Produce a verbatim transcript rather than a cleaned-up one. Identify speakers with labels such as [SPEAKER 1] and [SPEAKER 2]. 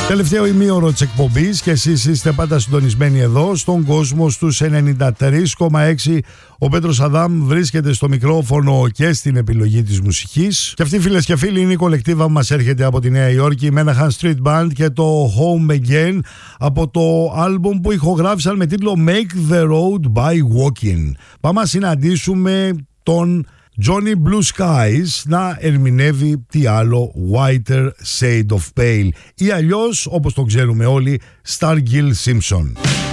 [SPEAKER 1] Τελευταίο ημίωρο της εκπομπής και εσείς είστε πάντα συντονισμένοι εδώ στον κόσμο στους ενενήντα τρία κόμμα έξι. Ο Πέτρος Αδάμ βρίσκεται στο μικρόφωνο και στην επιλογή της μουσικής. Και αυτή, φίλες και φίλοι, είναι η κολεκτίβα που μας έρχεται από τη Νέα Υόρκη, η Menahan Street Band και το Home Again από το άλμπουμ που ηχογράφησαν με τίτλο Make the Road by Walking. Πάμε να συναντήσουμε τον Johnny Blue Skies να ερμηνεύει τι άλλο, Whiter Shade of Pale ή αλλιώς, όπως το ξέρουμε όλοι, Stargill Simpson.